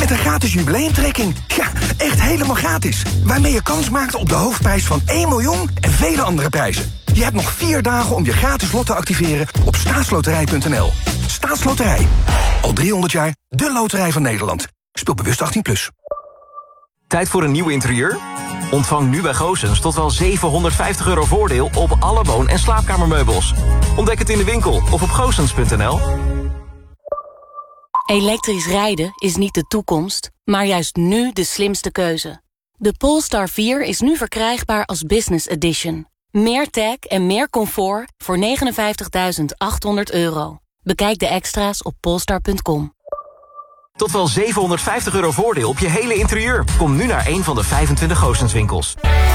Met een gratis jubileumtrekking. Ja, echt helemaal gratis. Waarmee je kans maakt op de hoofdprijs van 1 miljoen en vele andere prijzen. Je hebt nog 4 dagen om je gratis lot te activeren op staatsloterij.nl. Staatsloterij. Al 300 jaar de loterij van Nederland. Speel bewust 18+. Tijd voor een nieuw interieur? Ontvang nu bij Goossens tot wel €750 voordeel op alle woon- en slaapkamermeubels. Ontdek het in de winkel of op goossens.nl. Elektrisch rijden is niet de toekomst, maar juist nu de slimste keuze. De Polestar 4 is nu verkrijgbaar als Business Edition. Meer tech en meer comfort voor €59.800. Bekijk de extra's op polestar.com. Tot wel €750 voordeel op je hele interieur. Kom nu naar een van de 25 Goossens winkels.